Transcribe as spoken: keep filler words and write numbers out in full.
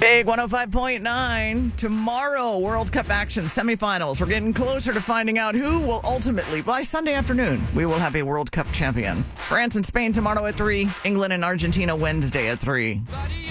Big one oh five point nine. Tomorrow, World Cup action semifinals. We're getting closer to finding out who will ultimately, by Sunday afternoon, we will have a World Cup champion. France and Spain tomorrow at three. England and Argentina Wednesday at three.